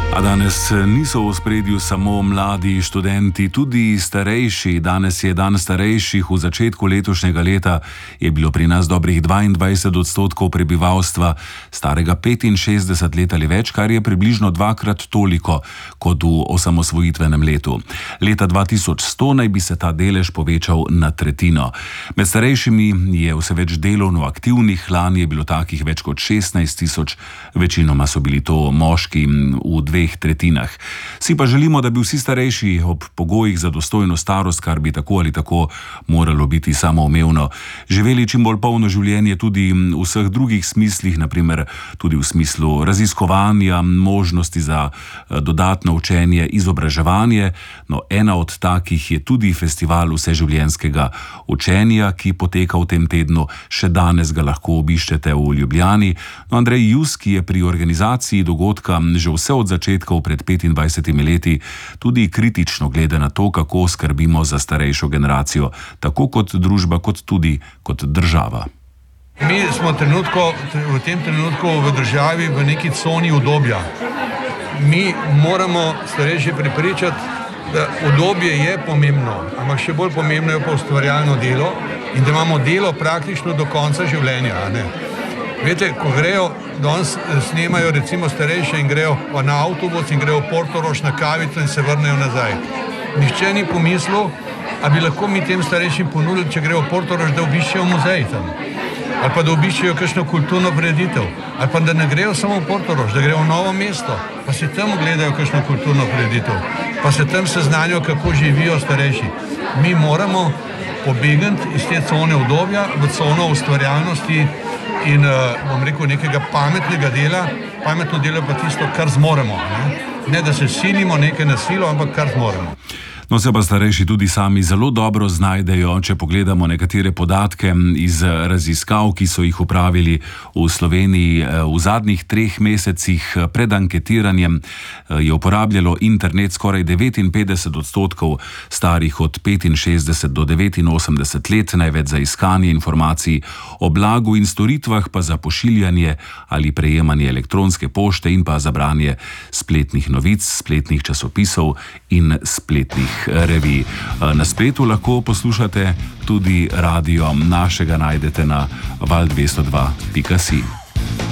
A danes niso v ospredju samo mladi študenti, tudi starejši. Danes je dan starejših. V začetku letošnjega leta je bilo pri nas dobrih 22% prebivalstva starega 65 let ali več, kar je približno dvakrat toliko kot v osamosvojitvenem letu. Leta 2100 naj bi se ta delež povečal na tretjino. Med starejšimi je vse več delovno aktivnih, lani je bilo takih več kot 16 000, večinoma so bili to moški v dveh tretjinah. Si pa želimo, da bi vsi starejši ob pogojih za dostojno starost, kar bi tako ali tako moralo biti samoumevno, živeli čim bolj polno življenje tudi v vseh drugih smislih, naprimer tudi v smislu raziskovanja, možnosti za dodatno učenje, izobraževanje. No, ena od takih je tudi festival vseživljenjskega učenja, ki poteka v tem tednu. Še danes ga lahko obiščete v Ljubljani. No, Andrej Jus, ki je pri organizaciji dogodka že vse od začetkov pred 25 leti tudi kritično gleda na to, kako skrbimo za starejšo generacijo, tako kot družba, kot tudi kot država. Mi smo v tem trenutku v državi v neki coni udobja. Mi moramo starejše prepričati, da udobje je pomembno, ampak še bolj pomembno je pa ustvarjalno delo in da imamo delo praktično do konca življenja. Veste, ko grejo, danes snemajo recimo starejše in grejo na avtobus in grejo v Portorož na kavico in se vrnejo nazaj. Nihče ni pomislil, a bi lahko mi tem starejšim ponudili, če grejo v Portorož, da obiščejo muzej tam. Ali pa da obiščejo kakšno kulturno prireditev. Ali pa da ne grejo samo v Portorož, da grejo v Novo mesto, pa si tam gledajo kakšno kulturno prireditev. Pa se tam seznanijo, kako živijo starejši. Mi moramo pobegniti iz te cone udobja v cono ustvarjalnosti in, bom rekel, nekega pametnega dela. Pametno delo pa tisto, kar zmoremo. Ne da se silimo nekaj na silo, ampak kar zmoremo. No, se pa starejši tudi sami zelo dobro znajdejo, če pogledamo nekatere podatke iz raziskav, ki so jih opravili v Sloveniji. V zadnjih 3 mesecih pred anketiranjem je uporabljalo internet skoraj 59% starih od 65 do 89 let, največ za iskanje informacij o blagu in storitvah, pa za pošiljanje ali prejemanje elektronske pošte in pa za branje spletnih novic, spletnih časopisov in spletnih revij. Na spletu lahko poslušate tudi radio našega, najdete na val202.si.